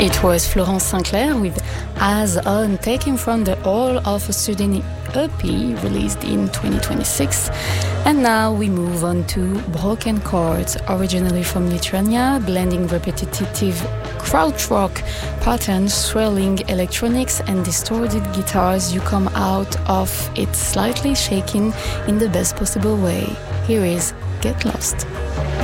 It was Florence Sinclair with As On, taken from the All of a Sudden EP released in 2026. And now we move on to Broken Chords, originally from Lithuania, blending repetitive krautrock patterns, swirling electronics and distorted guitars. You come out of it slightly shaken in the best possible way. Here is Get Lost.